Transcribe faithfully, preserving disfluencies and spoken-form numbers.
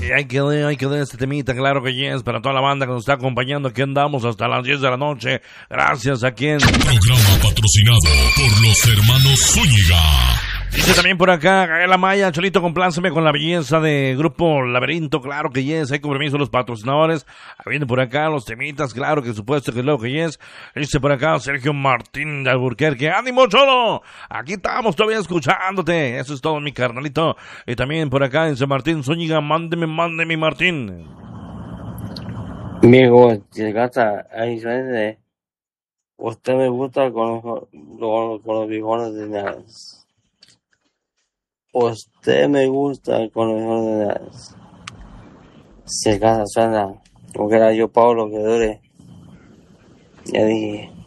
Y hay que ver, hay que ver este temita, claro que yes, para toda la banda que nos está acompañando. Aquí andamos hasta las diez de la noche. Gracias a quien. Programa patrocinado por los hermanos Zúñiga. Dice también por acá, Gaela Maya, Cholito, compláceme con la belleza de Grupo Laberinto, claro que yes, hay compromiso de los patrocinadores. Vienen por acá los temitas, claro que supuesto que luego que yes. Dice por acá Sergio Martín de Alburquerque, ánimo Cholo, aquí estamos todavía escuchándote, eso es todo mi carnalito. Y también por acá dice Martín Zúñiga, mándeme, mándeme Martín. Amigo, llegata, ahí suene, usted me gusta con, con, con los bigones de nada. Usted me gusta con los bigones de nada. Se casa, suena, como que era yo Pablo que dure. Ya dije.